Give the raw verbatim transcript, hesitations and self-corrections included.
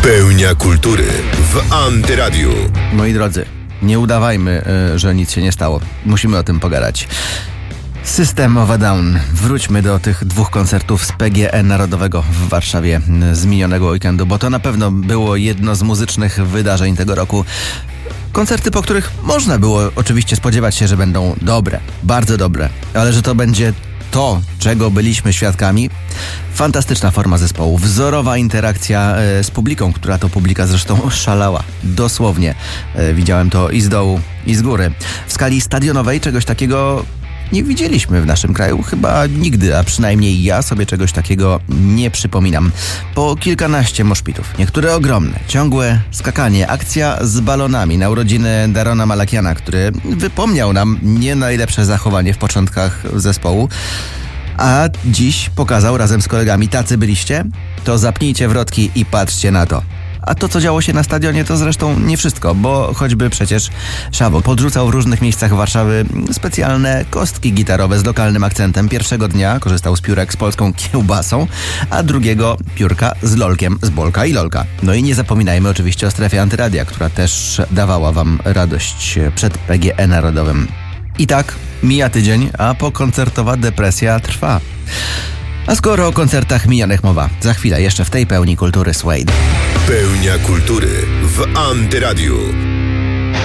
Pełnia kultury w Antyradiu. Moi drodzy, nie udawajmy, że nic się nie stało. Musimy o tym pogadać. System of a Down. Wróćmy do tych dwóch koncertów z P G E Narodowego w Warszawie z minionego weekendu, bo to na pewno było jedno z muzycznych wydarzeń tego roku. Koncerty, po których można było oczywiście spodziewać się, że będą dobre, bardzo dobre, ale że to będzie to, czego byliśmy świadkami. Fantastyczna forma zespołu, wzorowa interakcja e, z publiką, która to publika zresztą szalała. Dosłownie. E, widziałem to i z dołu, i z góry. W skali stadionowej czegoś takiego nie widzieliśmy w naszym kraju. Chyba nigdy, a przynajmniej ja sobie czegoś takiego nie przypominam. Po kilkanaście moszpitów, niektóre ogromne, ciągłe skakanie, akcja z balonami na urodziny Darona Malakiana, który wypomniał nam nie najlepsze zachowanie w początkach zespołu, a dziś pokazał razem z kolegami: tacy byliście, to zapnijcie wrotki i patrzcie na to. A to, co działo się na stadionie, to zresztą nie wszystko, bo choćby przecież Szabo podrzucał w różnych miejscach Warszawy specjalne kostki gitarowe z lokalnym akcentem. Pierwszego dnia korzystał z piórek z polską kiełbasą, a drugiego piórka z lolkiem z Bolka i Lolka. No i nie zapominajmy oczywiście o strefie Antyradia, która też dawała wam radość przed P G E Narodowym. I tak mija tydzień, a pokoncertowa depresja trwa. A skoro o koncertach minionych mowa, za chwilę jeszcze w tej pełni kultury Suede. Pełnia kultury w Antyradiu.